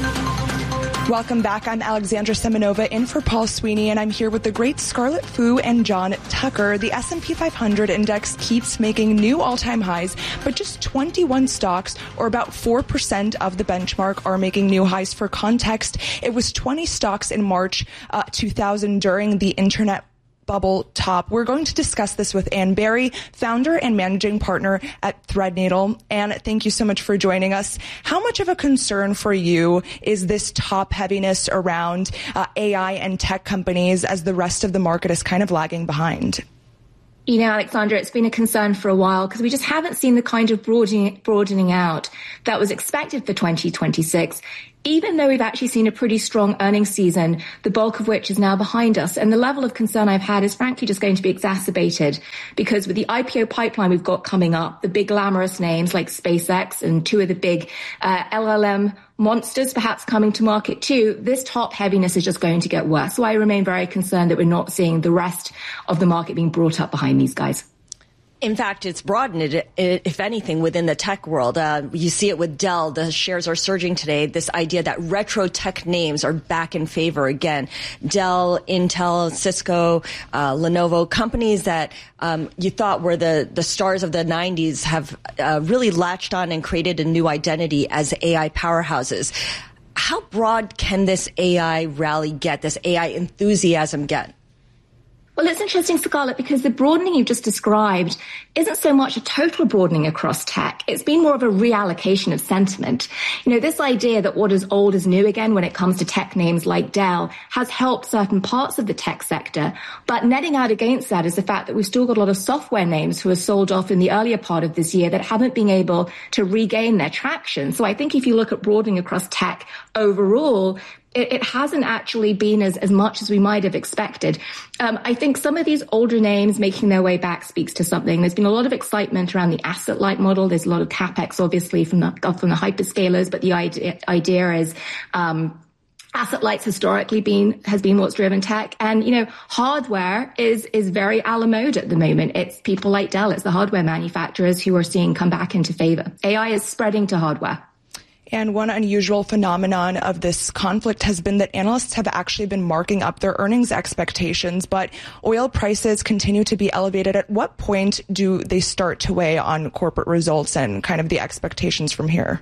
Welcome back. I'm Alexandra Semenova in for Paul Sweeney, and I'm here with the great Scarlett Fu and John Tucker. The S and P five hundred index keeps making new all-time highs, but just twenty-one stocks, or about four percent of the benchmark, are making new highs. For context, it was twenty stocks in March uh, two thousand during the internet bubble top. We're going to discuss this with Ann Berry, founder and managing partner at Threadneedle. Ann, thank you so much for joining us. How much of a concern for you is this top heaviness around uh, A I and tech companies as the rest of the market is kind of lagging behind? You know, Alexandra, it's been a concern for a while because we just haven't seen the kind of broadening, broadening out that was expected for twenty twenty-six, even though we've actually seen a pretty strong earnings season, the bulk of which is now behind us. And the level of concern I've had is frankly just going to be exacerbated because with the I P O pipeline we've got coming up, the big glamorous names like SpaceX and two of the big uh, L L M monsters perhaps coming to market too, this top heaviness is just going to get worse. So I remain very concerned that we're not seeing the rest of the market being brought up behind these guys. In fact, it's broadened it, if anything, within the tech world. Uh, you see it with Dell. The shares are surging today. This idea that retro tech names are back in favor again. Dell, Intel, Cisco, uh, Lenovo, companies that um, you thought were the, the stars of the nineties have uh, really latched on and created a new identity as A I powerhouses. How broad can this A I rally get, this A I enthusiasm get? Well, it's interesting, Scarlett, because the broadening you've just described isn't so much a total broadening across tech. It's been more of a reallocation of sentiment. You know, this idea that what is old is new again when it comes to tech names like Dell has helped certain parts of the tech sector. But netting out against that is the fact that we've still got a lot of software names who are sold off in the earlier part of this year that haven't been able to regain their traction. So I think if you look at broadening across tech overall, It, it hasn't actually been as, as much as we might have expected. Um, I think some of these older names making their way back speaks to something. There's been a lot of excitement around the asset-light model. There's a lot of capex, obviously, from the, from the hyperscalers, but the idea, idea is um, asset-light's historically been has been what's driven tech. And, you know, hardware is is very a la mode at the moment. It's people like Dell, it's the hardware manufacturers who are seeing come back into favor. A I is spreading to hardware. And one unusual phenomenon of this conflict has been that analysts have actually been marking up their earnings expectations, but oil prices continue to be elevated. At what point do they start to weigh on corporate results and kind of the expectations from here?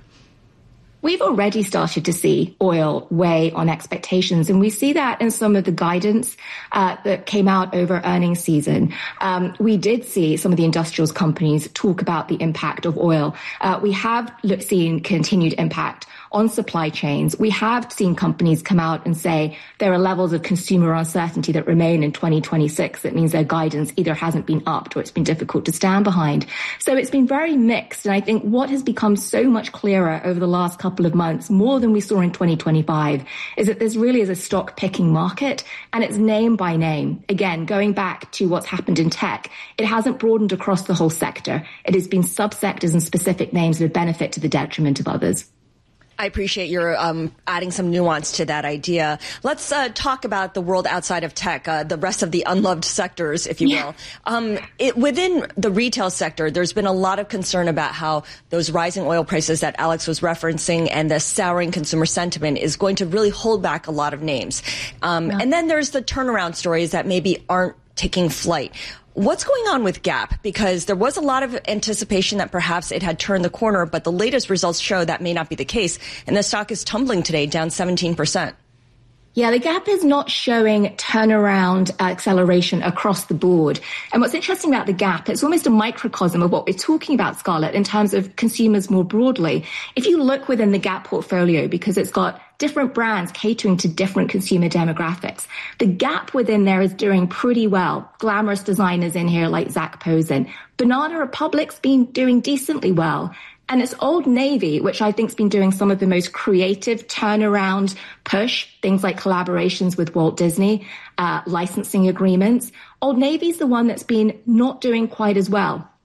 We've already started to see oil weigh on expectations, and we see that in some of the guidance uh, that came out over earnings season. Um, we did see some of the industrials companies talk about the impact of oil. Uh, we have look, seen continued impact on supply chains. We have seen companies come out and say there are levels of consumer uncertainty that remain in twenty twenty-six. That means their guidance either hasn't been upped or it's been difficult to stand behind. So it's been very mixed. And I think what has become so much clearer over the last couple of months, more than we saw in twenty twenty-five, is that this really is a stock picking market, and it's name by name. Again, going back to what's happened in tech, it hasn't broadened across the whole sector. It has been subsectors and specific names that benefit to the detriment of others. I appreciate your um, adding some nuance to that idea. Let's uh, talk about the world outside of tech, uh, the rest of the unloved sectors, if you yeah. will. Um, it, within the retail sector, there's been a lot of concern about how those rising oil prices that Alex was referencing and the souring consumer sentiment is going to really hold back a lot of names. Um, yeah. And then there's the turnaround stories that maybe aren't taking flight. What's going on with Gap? Because there was a lot of anticipation that perhaps it had turned the corner, but the latest results show that may not be the case. And the stock is tumbling today, down seventeen percent. Yeah, the Gap is not showing turnaround uh, acceleration across the board. And what's interesting about the Gap, it's almost a microcosm of what we're talking about, Scarlett, in terms of consumers more broadly. If you look within the Gap portfolio, because it's got different brands catering to different consumer demographics, the Gap within there is doing pretty well. Glamorous designers in here like Zac Posen. Banana Republic's been doing decently well. And it's Old Navy, which I think has been doing some of the most creative turnaround push, things like collaborations with Walt Disney, uh, licensing agreements. Old Navy's the one that's been not doing quite as well.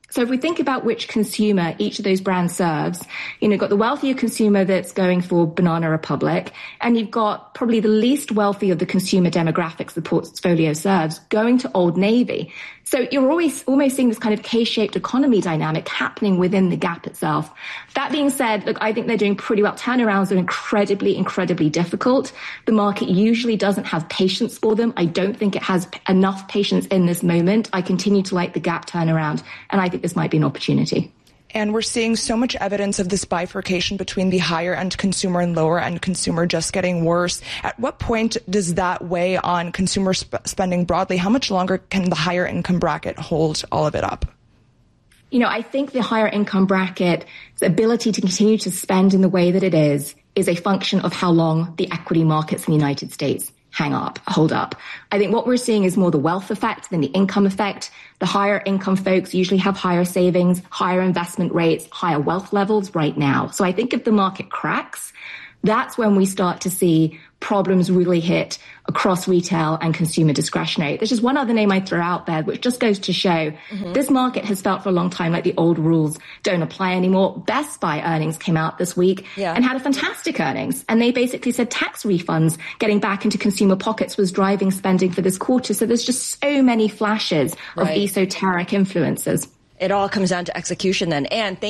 So if we think about which consumer each of those brands serves, you know, you've got the wealthier consumer that's going for Banana Republic, and you've got probably the least wealthy of the consumer demographics the portfolio serves going to Old Navy. So you're always almost seeing this kind of K-shaped economy dynamic happening within the Gap itself. That being said, look, I think they're doing pretty well. Turnarounds are incredibly, incredibly difficult. The market usually doesn't have patience for them. I don't think it has enough patience in this moment. I continue to like the Gap turnaround, and I think this might be an opportunity. And we're seeing so much evidence of this bifurcation between the higher-end consumer and lower-end consumer just getting worse. At what point does that weigh on consumer sp- spending broadly? How much longer can the higher income bracket hold all of it up? You know, I think the higher income bracket's ability to continue to spend in the way that it is is a function of how long the equity markets in the United States hang up, hold up. I think what we're seeing is more the wealth effect than the income effect. The higher income folks usually have higher savings, higher investment rates, higher wealth levels right now. So I think if the market cracks, that's when we start to see problems really hit across retail and consumer discretionary. There's just one other name I'd throw out there, which just goes to show mm-hmm. this market has felt for a long time like the old rules don't apply anymore. Best Buy earnings came out this week yeah. and had a fantastic earnings. And they basically said tax refunds getting back into consumer pockets was driving spending for this quarter. So there's just so many flashes right. of esoteric influences. It all comes down to execution then. And thank